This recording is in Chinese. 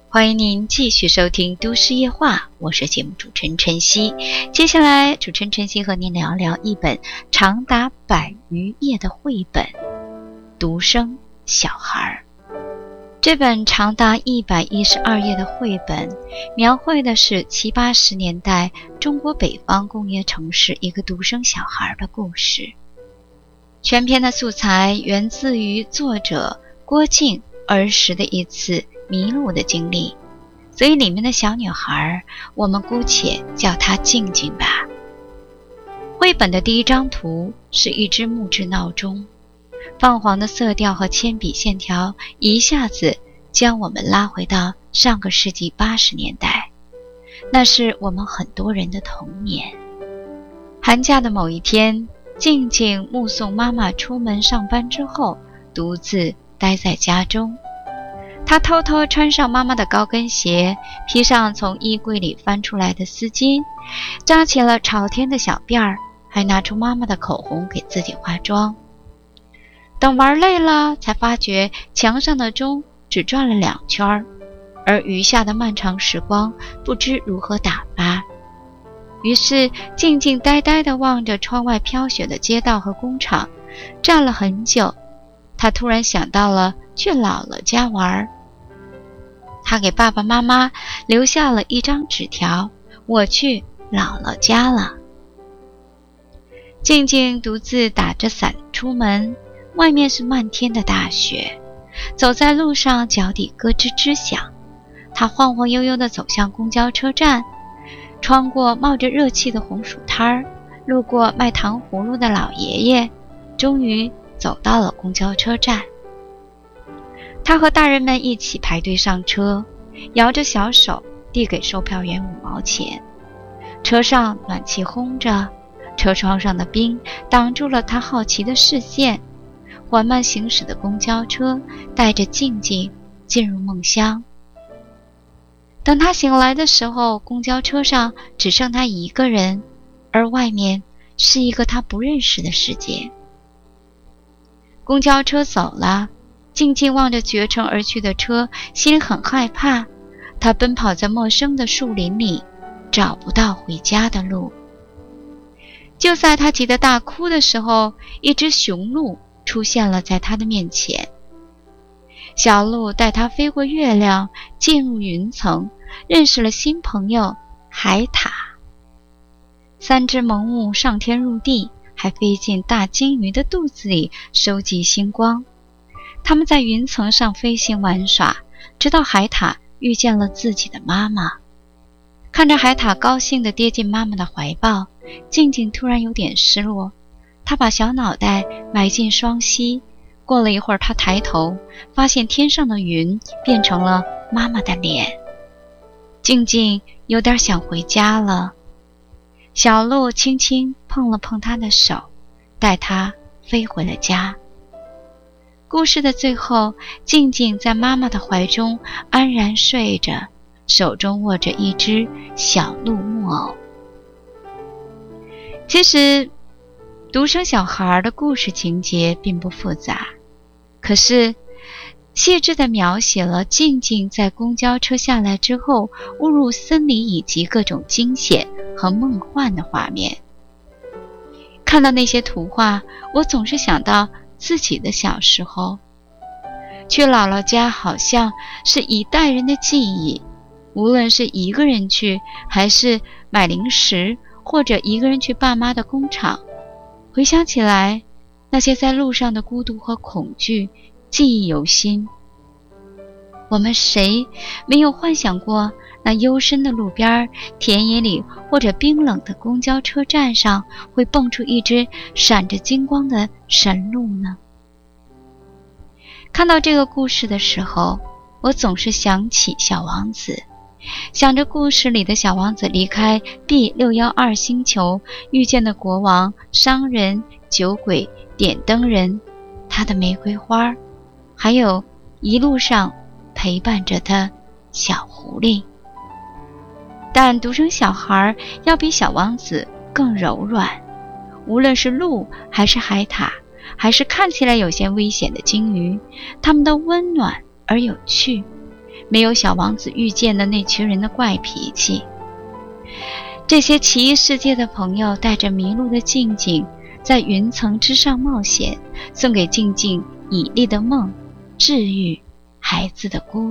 欢迎您继续收听都市夜话，我是节目主持人晨曦。接下来主持人晨曦和您聊聊一本长达100余页的绘本《独生小孩》。这本长达112页的绘本描绘的是70、80年代中国北方工业城市一个独生小孩的故事。全篇的素材源自于作者郭靖儿时的一次迷路的经历，所以里面的小女孩我们姑且叫她静静吧。绘本的第一张图是一只木质闹钟，泛黄的色调和铅笔线条一下子将我们拉回到上个世纪80年代，那是我们很多人的童年。寒假的某一天，静静目送妈妈出门上班之后，独自待在家中。她偷偷穿上妈妈的高跟鞋，披上从衣柜里翻出来的丝巾，扎起了朝天的小辫儿，还拿出妈妈的口红给自己化妆。等玩累了，才发觉墙上的钟只转了2圈，而余下的漫长时光不知如何打发。于是静静呆呆地望着窗外飘雪的街道和工厂，站了很久。她突然想到了去姥姥家玩。她给爸爸妈妈留下了一张纸条：我去姥姥家了。静静独自打着伞出门，外面是漫天的大雪，走在路上脚底咯吱吱响。她晃晃悠悠地走向公交车站，穿过冒着热气的红薯摊儿，路过卖糖葫芦的老爷爷，终于走到了公交车站。他和大人们一起排队上车，摇着小手递给售票员5毛钱。车上暖气轰着，车窗上的冰挡住了他好奇的视线。缓慢行驶的公交车带着静静进入梦乡。等他醒来的时候，公交车上只剩他一个人，而外面是一个他不认识的世界。公交车走了，静静望着绝尘而去的车，心里很害怕。他奔跑在陌生的树林里，找不到回家的路。就在他急得大哭的时候，一只雄鹿出现了在他的面前。小鹿带他飞过月亮，进入云层，认识了新朋友海獭。3只萌物上天入地，还飞进大鲸鱼的肚子里收集星光。他们在云层上飞行玩耍，直到海獭遇见了自己的妈妈。看着海獭高兴地跌进妈妈的怀抱，静静突然有点失落。她把小脑袋埋进双膝，过了一会儿，她抬头发现天上的云变成了妈妈的脸。静静有点想回家了。小鹿轻轻碰了碰她的手，带她飞回了家。故事的最后，静静在妈妈的怀中安然睡着，手中握着一只小鹿木偶。其实独生小孩的故事情节并不复杂，可是细致地描写了静静在公交车下来之后误入森林以及各种惊险和梦幻的画面。看到那些图画，我总是想到自己的小时候。去姥姥家好像是一代人的记忆，无论是一个人去，还是买零食，或者一个人去爸妈的工厂，回想起来，那些在路上的孤独和恐惧记忆犹新。我们谁没有幻想过那幽深的路边、田野里，或者冰冷的公交车站上会蹦出一只闪着金光的神鹿呢？看到这个故事的时候，我总是想起小王子，想着故事里的小王子离开 B612 星球，遇见的国王、商人、酒鬼、点灯人，他的玫瑰花，还有一路上陪伴着他小狐狸。但独生小孩要比小王子更柔软，无论是鹿还是海獭，还是看起来有些危险的鲸鱼，它们都温暖而有趣， 没有小王子遇见的那群人的怪脾气。这些奇异世界的朋友带着迷路的静静在云层之上冒险，送给静静绮丽的梦，治愈孩子的孤